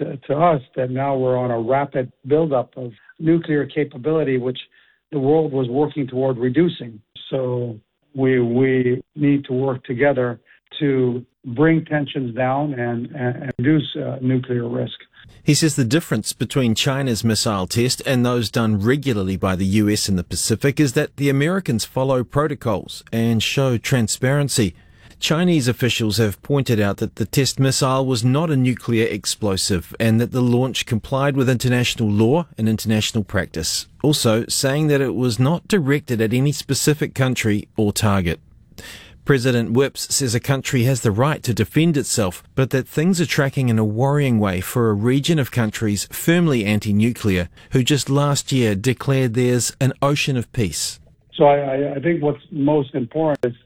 to us that now we're on a rapid buildup of nuclear capability, which the world was working toward reducing. So we need to work together to bring tensions down and reduce nuclear risk. He says the difference between China's missile test and those done regularly by the US in the Pacific is that the Americans follow protocols and show transparency. Chinese officials have pointed out that the test missile was not a nuclear explosive and that the launch complied with international law and international practice, also saying that it was not directed at any specific country or target. President Whipps says a country has the right to defend itself, but that things are tracking in a worrying way for a region of countries firmly anti-nuclear who just last year declared there's an ocean of peace. So I think what's most important is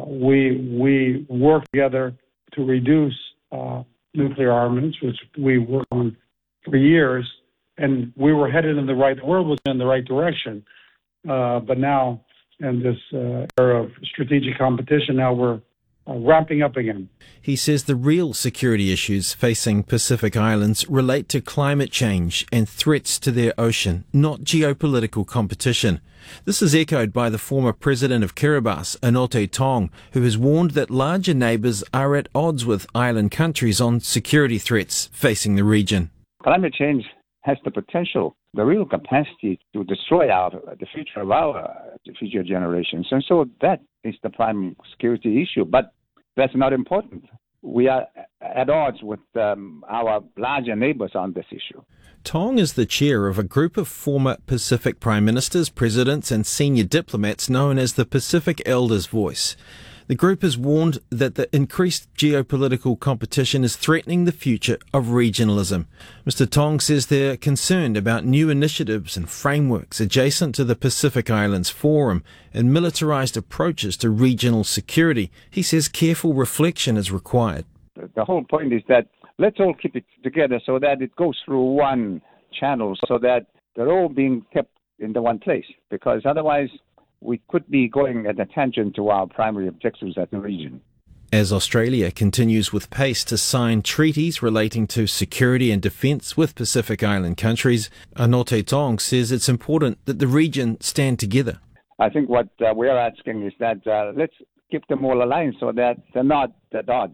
we work together to reduce nuclear armaments, which we worked on for years, and we were headed in the world was in the right direction. But now, in this era of strategic competition, now we're ramping up again. He says the real security issues facing Pacific Islands relate to climate change and threats to their ocean, not geopolitical competition. This is echoed by the former president of Kiribati, Anote Tong, who has warned that larger neighbours are at odds with island countries on security threats facing the region. Climate change has the potential, the real capacity to destroy the future of our future generations. And so that is the prime security issue. But that's not important. We are at odds with our larger neighbors on this issue. Tong is the chair of a group of former Pacific prime ministers, presidents and senior diplomats known as the Pacific Elders' Voice. The group has warned that the increased geopolitical competition is threatening the future of regionalism. Mr. Tong says they're concerned about new initiatives and frameworks adjacent to the Pacific Islands Forum and militarized approaches to regional security. He says careful reflection is required. The whole point is that let's all keep it together so that it goes through one channel, so that they're all being kept in the one place, because otherwise we could be going at a tangent to our primary objectives at the region. As Australia continues with pace to sign treaties relating to security and defence with Pacific Island countries, Anote Tong says it's important that the region stand together. I think what we are asking is that let's keep them all aligned so that they're not at odds,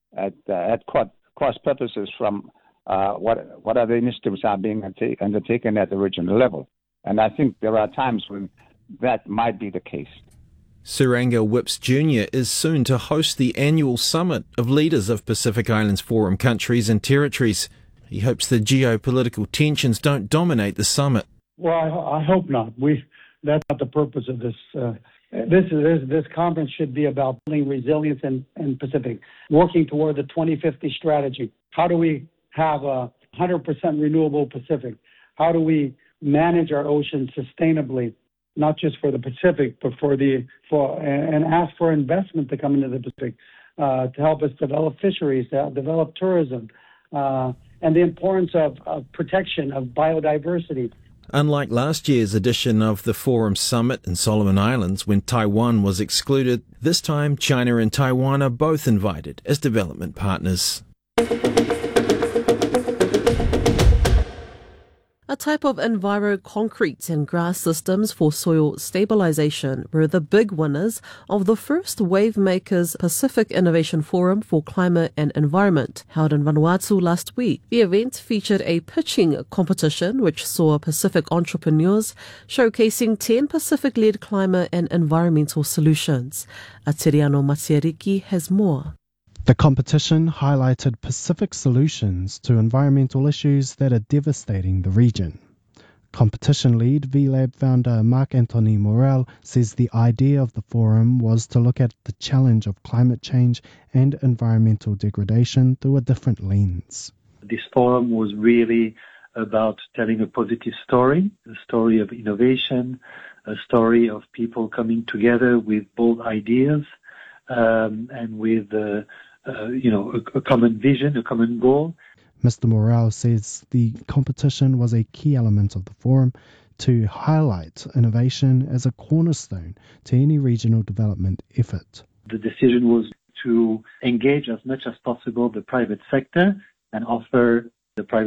at cross purposes from what other initiatives are being undertaken at the regional level. And I think there are times when that might be the case. Suranga Whipps Jr. is soon to host the annual summit of leaders of Pacific Islands Forum countries and territories. He hopes the geopolitical tensions don't dominate the summit. Well, I hope not. That's not the purpose of this. This conference should be about building resilience in Pacific, working toward the 2050 strategy. How do we have a 100% renewable Pacific? How do we manage our oceans sustainably, not just for the Pacific, but and ask for investment to come into the Pacific to help us develop fisheries, to develop tourism, and the importance of protection of biodiversity. Unlike last year's edition of the Forum Summit in Solomon Islands, when Taiwan was excluded, this time China and Taiwan are both invited as development partners. A type of enviro-concrete and grass systems for soil stabilization were the big winners of the first Wavemakers Pacific Innovation Forum for Climate and Environment, held in Vanuatu last week. The event featured a pitching competition which saw Pacific entrepreneurs showcasing 10 Pacific-led climate and environmental solutions. Atiriano Matiariki has more. The competition highlighted Pacific solutions to environmental issues that are devastating the region. Competition lead VLab founder Marc-Anthony Morel says the idea of the forum was to look at the challenge of climate change and environmental degradation through a different lens. This forum was really about telling a positive story, a story of innovation, a story of people coming together with bold ideas and with a common vision, a common goal. Mr. Morel says the competition was a key element of the forum to highlight innovation as a cornerstone to any regional development effort. The decision was to engage as much as possible the private sector and offer the private